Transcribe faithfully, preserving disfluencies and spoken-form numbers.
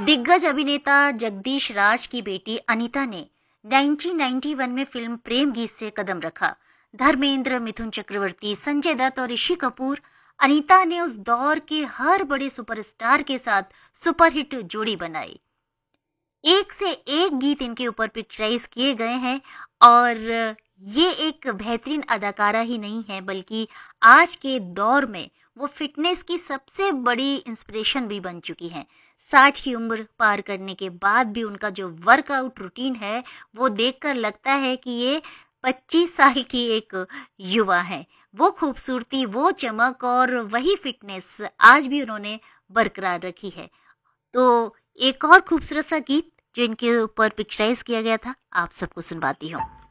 दिग्गज अभिनेता जगदीश राज की बेटी अनीता ने उन्नीस सौ इक्यानवे में फिल्म प्रेम गीत से कदम रखा। धर्मेंद्र, मिथुन चक्रवर्ती, संजय दत्त और ऋषि कपूर, अनीता ने उस दौर के हर बड़े सुपरस्टार के साथ सुपरहिट जोड़ी बनाई। एक से एक गीत इनके ऊपर पिक्चराइज किए गए हैं और ये एक बेहतरीन अदाकारा ही नहीं है बल्कि आज के दौर में वो फिटनेस की सबसे बड़ी इंस्पिरेशन भी बन चुकी हैं। साठ की उम्र पार करने के बाद भी उनका जो वर्कआउट रूटीन है वो देखकर लगता है कि ये पच्चीस साल की एक युवा है। वो खूबसूरती, वो चमक और वही फिटनेस आज भी उन्होंने बरकरार रखी है। तो एक और खूबसूरत सा गीत जो इनके ऊपर पिक्चराइज किया गया था, आप सबको सुनवाती हूँ।